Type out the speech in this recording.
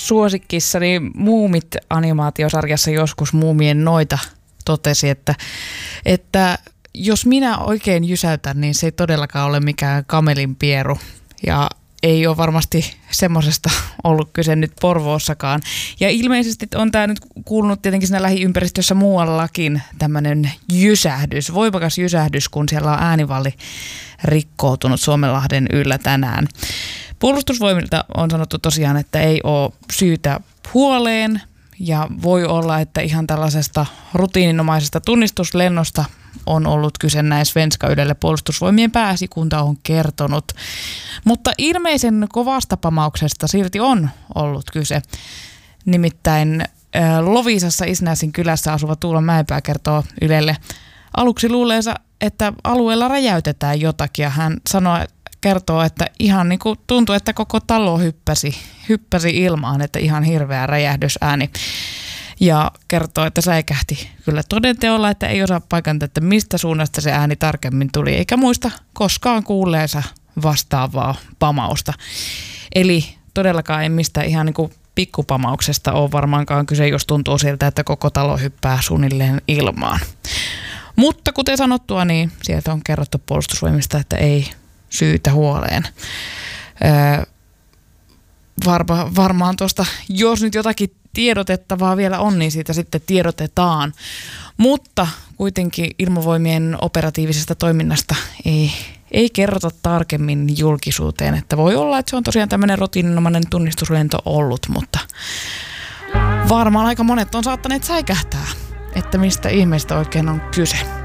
suosikkissani Muumit-animaatiosarjassa joskus Muumien noita totesi, että jos minä oikein jysäytän, niin se ei todellakaan ole mikään kamelinpieru. Ja ei ole varmasti semmoisesta ollut kyse nyt Porvoossakaan. Ja ilmeisesti on tämä nyt kuulunut tietenkin siinä lähiympäristössä muuallakin tämmöinen jysähdys, voimakas jysähdys, kun siellä on äänivalli rikkoutunut Suomenlahden yllä tänään. Puolustusvoimilta on sanottu tosiaan, että ei ole syytä huoleen ja voi olla, että ihan tällaisesta rutiininomaisesta tunnistuslennosta on ollut kyse, näin Svenska Ylelle puolustusvoimien pääesikunta on kertonut. Mutta ilmeisen kovasta pamauksesta silti on ollut kyse. Nimittäin Loviisassa Isnäsin kylässä asuva Tuula Mäenpää kertoo Ylelle aluksi luuleensa, että alueella räjäytetään jotakin. Ja hän kertoo, että ihan niin kuin tuntui, että koko talo hyppäsi ilmaan, että ihan hirveä räjähdysääni. Ja kertoo, että säikähti kyllä todenteolla, että ei osaa paikanta, että mistä suunnasta se ääni tarkemmin tuli, eikä muista koskaan kuulleensa vastaavaa pamausta. Eli todellakaan ei mistään ihan niin kuin pikkupamauksesta ole varmaankaan kyse, jos tuntuu siltä, että koko talo hyppää suunnilleen ilmaan. Mutta kuten sanottua, niin sieltä on kerrottu puolustusvoimista, että ei syytä huoleen. Varmaan tuosta, jos nyt jotakin tiedotettavaa vielä on, niin siitä sitten tiedotetaan. Mutta kuitenkin Ilmavoimien operatiivisesta toiminnasta ei kerrota tarkemmin julkisuuteen. Että voi olla, että se on tosiaan tämmöinen rutiininomainen tunnistuslento ollut, mutta varmaan aika monet on saattaneet säikähtää, että mistä ihmeestä oikein on kyse.